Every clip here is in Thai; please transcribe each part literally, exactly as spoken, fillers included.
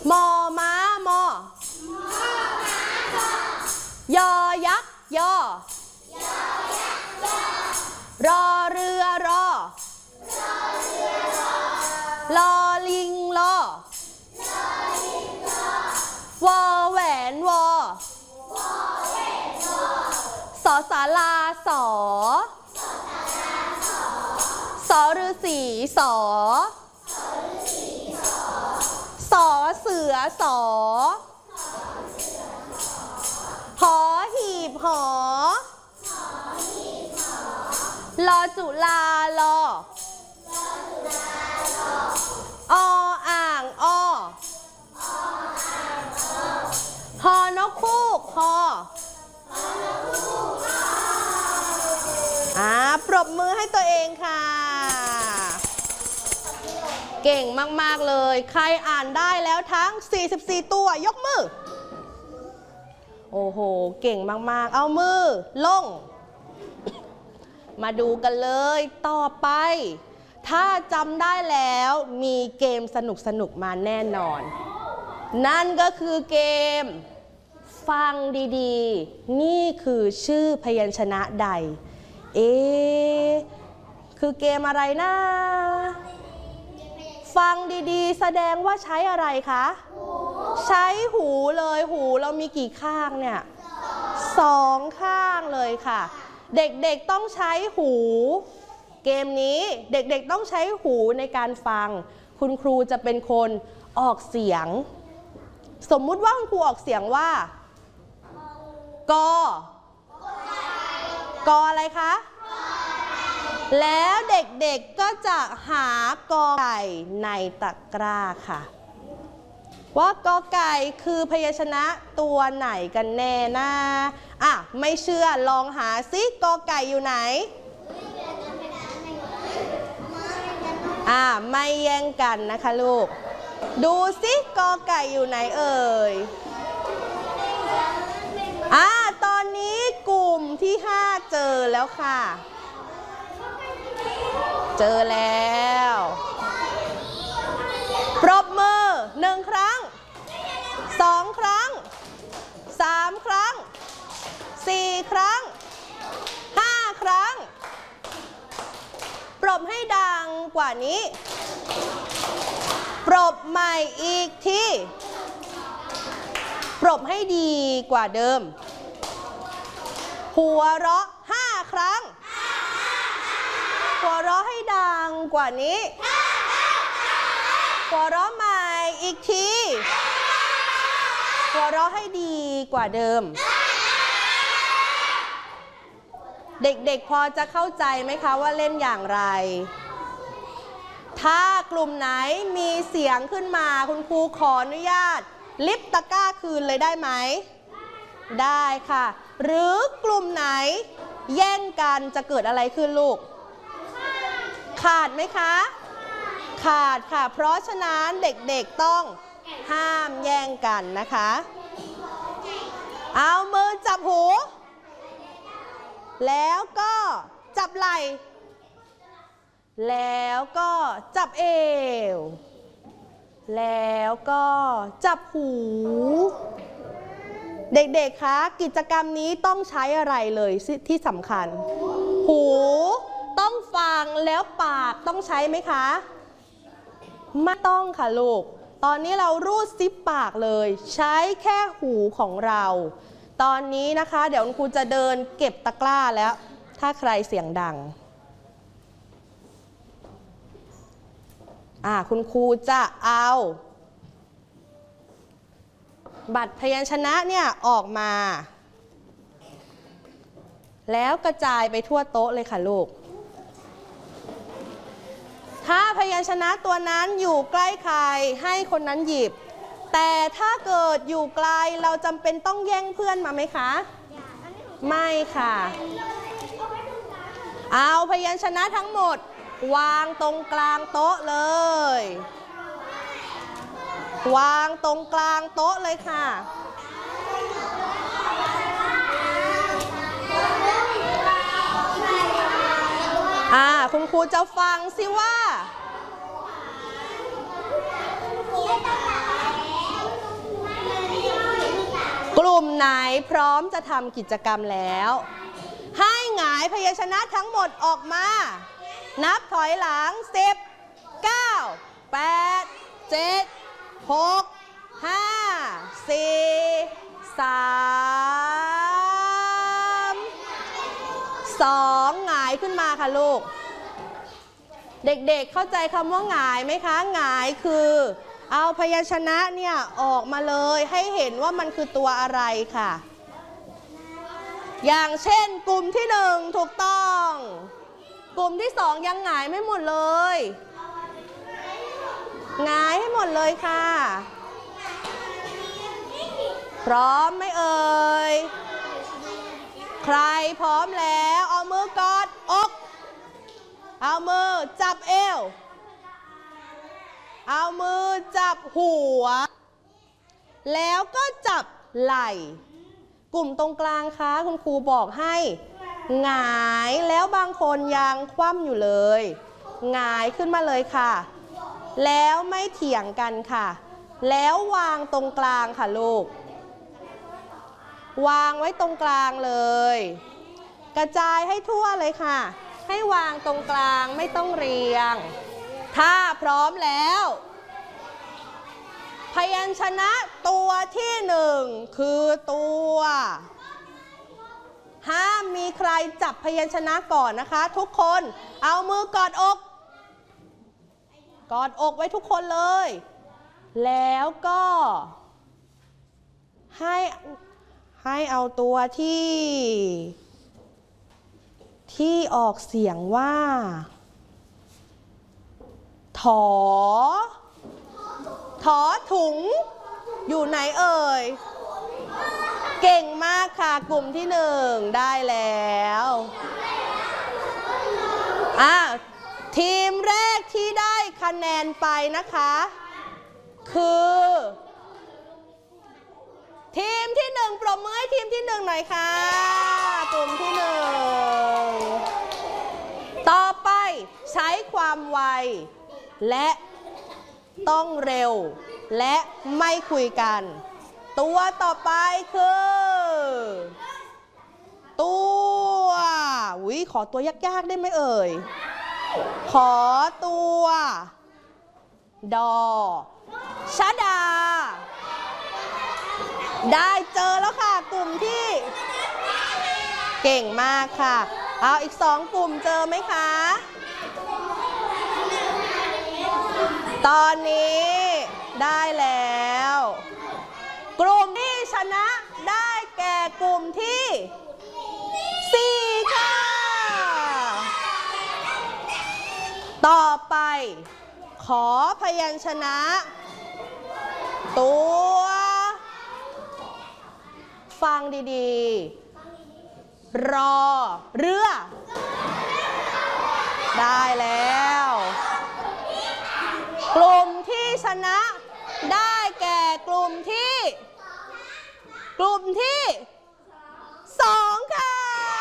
มอม้ามอ ยอยักษ์ยอ รอเรือรอ ลอลิงลอ วอแหวนวอ สอศาลาสอ สอฤาษีสอ สอเสือสอ หอหีบหอ ลอจุลาลอ ออ่างอฮอนกคูกฮออ่าปรบมือให้ตัวเองค่ะเก่งมากๆเลยใครอ่านได้แล้วทั้งสี่สิบสี่ตัวยกมือโอ้โหเก่งมากๆเอามือลงมาดูกันเลยต่อไปถ้าจำได้แล้วมีเกมสนุกๆมาแน่นอนนั่นก็คือเกมฟังดีๆนี่คือชื่อพยัญชนะใดเอ๊ะคือเกมอะไรนะฟังดีๆแสดงว่าใช้อะไรคะใช้หูเลยหูเรามีกี่ข้างเนี่ยสองข้างเลยค่ะเด็กๆต้องใช้หูเกมนี้เด็กๆต้องใช้หูในการฟังคุณครูจะเป็นคนออกเสียงสมมุติว่าคุณครูออกเสียงว่ากอกออะไรคะแล้วเด็กๆก็จะหากอไก่ในตะกร้าค่ะว่ากอไก่คือพยัญชนะตัวไหนกันแน่นะอ่ะไม่เชื่อลองหาซิกอไก่อยู่ไหนอ่ะไม่แย่งกันนะคะลูกดูซิกอไก่อยู่ไหนเอ่ยอ่ะตอนนี้กลุ่มที่ห้าเจอแล้วค่ะเจอแล้วปรบมือหนึ่งครั้งสองครั้งสามครั้งสี่ครั้งห้าครั้งปรบให้ดังกว่านี้ปรบใหม่อีกทีปรบให้ดีกว่าเดิมหัวเราะห้าครั้งหัวเราะให้ดังกว่านี้หัวเราะใหม่อีกทีหัวเราะให้ดีกว่าเดิมเด็กๆพอจะเข้าใจไหมคะว่าเล่นอย่างไรถ้ากลุ่มไหนมีเสียงขึ้นมาคุณครูขออนุญาตลิฟต์ตะกร้าคืนเลยได้ไหมได้ค่ะหรือกลุ่มไหนแย่งกันจะเกิดอะไรขึ้นลูกขาดไหมคะขาดค่ะเพราะฉะนั้นเด็กๆต้องห้ามแย่งกันนะคะเอามือจับหูแล้วก็จับไหล่แล้วก็จับเอวแล้วก็จับหูเด็กๆคะกิจกรรมนี้ต้องใช้อะไรเลยที่สำคัญหูต้องฟังแล้วปากต้องใช้ไหมคะไม่ต้องค่ะลูกตอนนี้เรารูดซิปปากเลยใช้แค่หูของเราตอนนี้นะคะเดี๋ยวคุณครูจะเดินเก็บตะกร้าแล้วถ้าใครเสียงดังอ่าคุณครูจะเอาบัตรพยัญชนะเนี่ยออกมาแล้วกระจายไปทั่วโต๊ะเลยค่ะลูกถ้าพยัญชนะตัวนั้นอยู่ใกล้ใครให้คนนั้นหยิบแต่ถ้าเกิดอยู่ไกลเราจำเป็นต้องแย่งเพื่อนมาไหมคะไม่ค่ะเอาพยัญชนะทั้งหมดวางตรงกลางโต๊ะเลยวางตรงกลางโต๊ะเลยค่ะอ่าคุณครูจะฟังสิว่าลุ่มไหนพร้อมจะทำกิจกรรมแล้วให้หงายพยัญชนะทั้งหมดออกมานับถอยหลังสิบ เก้า แปด เจ็ด หก ห้า สี่ สาม สองหงายขึ้นมาค่ะลูกเด็กๆ เเข้าใจคำว่าหงายไหมคะหงายคือเอาพยัญชนะเนี่ยออกมาเลยให้เห็นว่ามันคือตัวอะไรค่ะอย่างเช่นกลุ่มที่หนึ่งถูกต้องกลุ่มที่สองยังหงายไม่หมดเลยหงายให้หมดเลยค่ะพร้อมไหมเอ่ยใครพร้อมแล้วเอามือกอดอกเอามือจับเอวเอามือจับหัวแล้วก็จับไหล่กลุ่มตรงกลางคะคุณครูบอกให้หงายแล้วบางคนยังคว่ำอยู่เลยหงายขึ้นมาเลยค่ะแล้วไม่เถียงกันค่ะแล้ววางตรงกลางค่ะลูกวางไว้ตรงกลางเลยกระจายให้ทั่วเลยค่ะให้วางตรงกลางไม่ต้องเรียงถ้าพร้อมแล้วพยัญชนะตัวที่หนึ่งคือตัวห้ามมีใครจับพยัญชนะก่อนนะคะทุกคนเอามือกอดอกกอดอกไว้ทุกคนเลยแล้วก็ให้ให้เอาตัวที่ที่ออกเสียงว่าถอถอถุงอยู่ไหนเอ่ยเก่งมากค่ะกลุ่มที่หนึ่งได้แล้วอ่ะทีมแรกที่ได้คะแนนไปนะคะคือทีมที่หนึ่งปรบมือให้ทีมที่หนึ่งหน่อยค่ะกลุ่มที่หนึ่งต่อไปใช้ความไวและต้องเร็วและไม่คุยกันตัวต่อไปคือตัวอุ๊ยขอตัวยากๆได้ไหมเอ่ยขอตัวดอชดาได้เจอแล้วค่ะกลุ่มที่เก่งมากค่ะเอาอีกสองกลุ่มเจอไหมคะตอนนี้ได้แล้วกลุ่มที่ชนะได้แก่กลุ่มที่สี่ค่ะต่อไปขอพยัญชนะตัวฟังดีๆรอเรือได้แล้วกลุ่มที่ชนะได้แก่กลุ่มที่กลุ่มที่สองค่ะ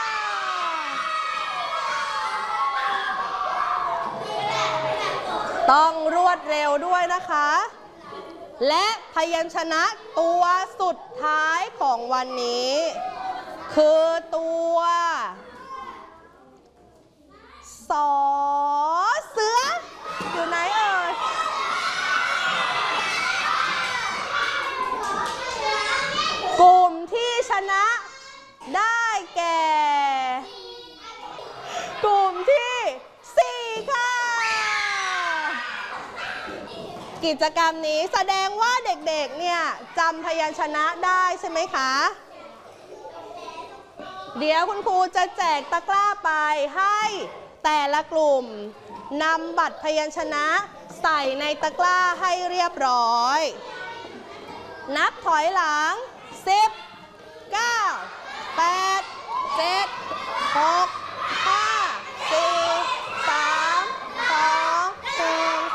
ต้องรวดเร็วด้วยนะคะและพยัญชนะตัวสุดท้ายของวันนี้คือตัวสอเสืออยู่ไหนเอ่ยกลุ่มที่ชนะได้แก่กลุ่มที่สี่ค่ะกิจกรรมนี้แสดงว่าเด็กๆเนี่ยจำพยัญชนะได้ใช่ไหมคะเดี๋ยวคุณครูจะแจกตะกร้าไปให้แต่ละกลุ่มนำบัตรพยัญชนะใส่ในตะกร้าให้เรียบร้อยนับถอยหลังสิบ เก้า แปด เจ็ด หก ห้า สี่ สาม สอง หนึ่ง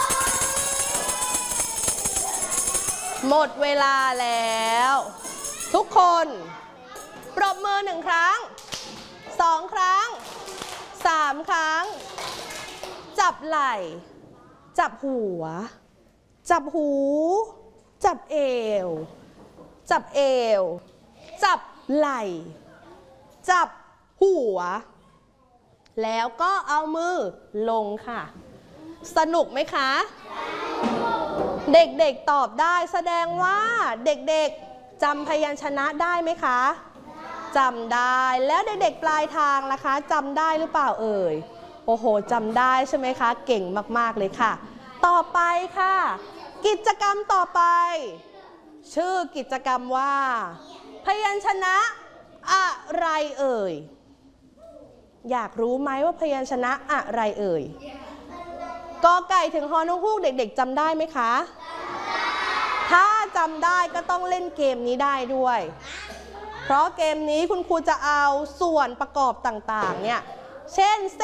หมดเวลาแล้วทุกคนปรบมือหนึ่งครั้งสองครั้งสามครั้งจับไหล่จับหัวจับหูจับเอวจับเอวจับไหล่จับหัวแล้วก็เอามือลงค่ะสนุกไหมคะเด็กๆตอบได้แสดงว่าเด็กๆจำพยัญชนะได้ไหมคะจำได้แล้วเด็กๆปลายทางล่ะคะจำได้หรือเปล่าเอ่ยโอ้โหจำได้ใช่ไหมคะเก่งมากๆเลยค่ะต่อไปค่ะกิจกรรมต่อไปชื่อกิจกรรมว่าพยัญชนะอะไรเอ่ยอยากรู้ไหมว่าพยัญชนะอะไรเอ่ยกอไก่ถึงฮอนกฮูกเด็กๆจำได้ไหมคะถ้าจำได้ก็ต้องเล่นเกมนี้ได้ด้วยเพราะเกมนี้คุณครูจะเอาส่วนประกอบต่างๆเนี่ยเช่นเส้น